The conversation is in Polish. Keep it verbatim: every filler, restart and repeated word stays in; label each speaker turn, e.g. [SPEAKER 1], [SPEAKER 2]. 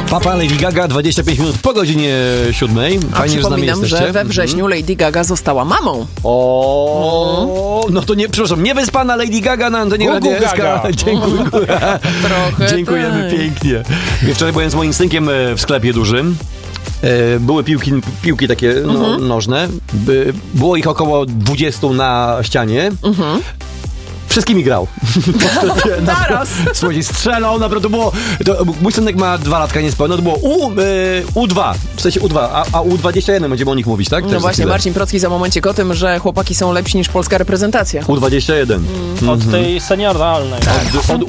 [SPEAKER 1] Papa, Lady Gaga, dwadzieścia pięć minut po godzinie siódmej.
[SPEAKER 2] A
[SPEAKER 1] Fajnie, że z nami
[SPEAKER 2] przypominam,
[SPEAKER 1] jesteście.
[SPEAKER 2] że we wrześniu Lady Gaga została mamą.
[SPEAKER 1] O, no to nie, przepraszam, nie wyspana Lady Gaga na antenie
[SPEAKER 3] Gugu
[SPEAKER 1] Radia S K.
[SPEAKER 3] Gaga.
[SPEAKER 1] Dziękuję.
[SPEAKER 2] Trochę
[SPEAKER 1] Dziękujemy
[SPEAKER 2] tak.
[SPEAKER 1] pięknie. Wczoraj byłem z moim synkiem e, w sklepie dużym. E, Były piłki, piłki takie no,
[SPEAKER 2] Mhm.
[SPEAKER 1] nożne. By, było ich około dwudziestu na ścianie.
[SPEAKER 2] Mhm.
[SPEAKER 1] Wszystkimi grał.
[SPEAKER 2] Naraz.
[SPEAKER 1] Słuchajcie, strzelał, naprawdę to było... To, mój synek ma dwa latka niespełna, to było U, y, U dwa, w sensie U dwa, a, a U dwadzieścia jeden będziemy o nich mówić, tak? Też
[SPEAKER 2] No
[SPEAKER 1] za
[SPEAKER 2] właśnie,
[SPEAKER 1] chwilę.
[SPEAKER 2] Marcin Procki za momencik o tym, że chłopaki są lepsi niż polska reprezentacja.
[SPEAKER 1] U dwadzieścia jeden.
[SPEAKER 3] Od tej senioralnej.
[SPEAKER 1] Od, od